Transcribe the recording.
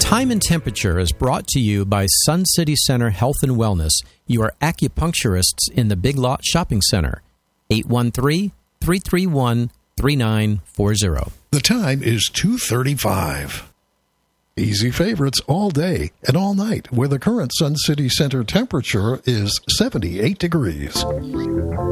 Time and Temperature is brought to you by Sun City Center Health and Wellness, your acupuncturists in the Big Lot Shopping Center. 813-331-3940. The time is 2:35. Easy favorites all day and all night, where the current Sun City Center temperature is 78 degrees.